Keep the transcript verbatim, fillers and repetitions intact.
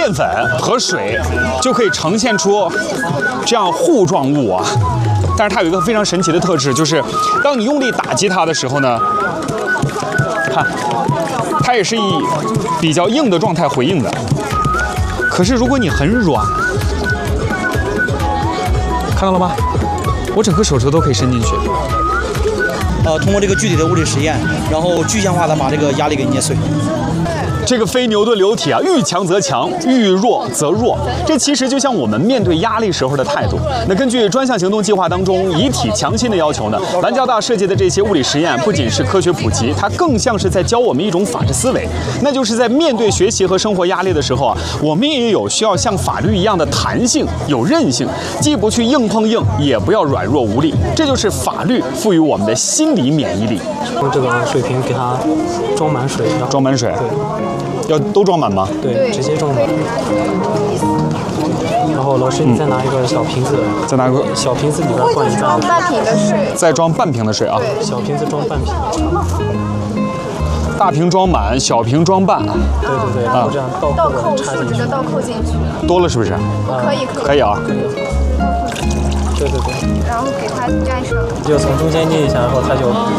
淀粉和水就可以呈现出这样糊状物啊。但是它有一个非常神奇的特质，就是当你用力打击它的时候呢，看，它也是以比较硬的状态回应的。可是如果你很软，看到了吗？我整个手指头都可以伸进去。 呃，通过这个具体的物理实验，然后具象化的把这个压力给捏碎。 这个非牛顿流体啊，遇强则强，遇弱则弱。这其实就像我们面对压力时候的态度。那根据专项行动计划当中以体强心的要求呢，蓝交大设计的这些物理实验不仅是科学普及，它更像是在教我们一种法治思维。那就是在面对学习和生活压力的时候啊，我们也有需要像法律一样的弹性、有韧性，既不去硬碰硬，也不要软弱无力。这就是法律赋予我们的心理免疫力。 用这个水瓶给它装满水，然后装满水。 对。 要都装满吗？ 对，直接装满。然后老师，你再拿一个小瓶子， 嗯、再拿个小瓶子里边灌一装半瓶的水， 再装半瓶的水啊。 对， 小瓶子装半瓶。 大瓶装满，小瓶装半。 对对对，然后这样倒倒扣插进去， 竖着的倒扣进去。 多了是不是？ 可以可以。 可以啊。 可以。对对对。 然后给它粘上。 就从中间捏一下，然后它就。